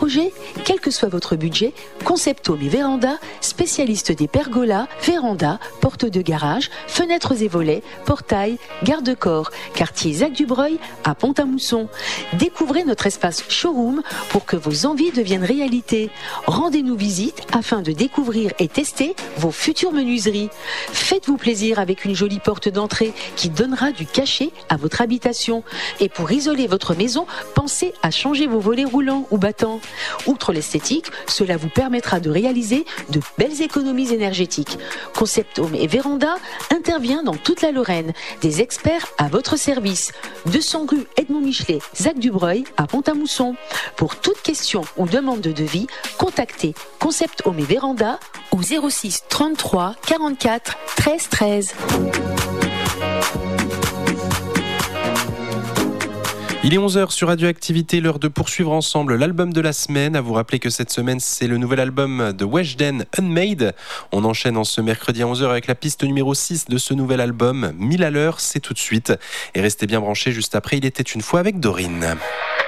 projet? Quel que soit votre budget, Concept Home et Véranda, spécialistes des pergolas, vérandas, portes de garage, fenêtres et volets, portails, garde-corps, quartier Zac-du-Breuil à Pont-à-Mousson. Découvrez notre espace showroom pour que vos envies deviennent réalité. Rendez-nous visite afin de découvrir et tester vos futures menuiseries. Faites-vous plaisir avec une jolie porte d'entrée qui donnera du cachet à votre habitation. Et pour isoler votre maison, pensez à changer vos volets roulants ou battants. Outre l'esthétique, cela vous permettra de réaliser de belles économies énergétiques. Concept Home et Véranda intervient dans toute la Lorraine. Des experts à votre service. 200 rue Edmond Michelet, Zac-du-Breuil à Pont-à-Mousson. Pour toute question ou demande de devis, contactez Concept Home et Véranda au 06 33 44 13 13. Il est 11h sur Radioactivité, l'heure de poursuivre ensemble l'album de la semaine. À vous rappeler que cette semaine, c'est le nouvel album de Weshden, Unmade. On enchaîne en ce mercredi à 11h avec la piste numéro 6 de ce nouvel album, 1000 à l'heure, c'est tout de suite. Et restez bien branchés juste après, il était une fois avec Dorine.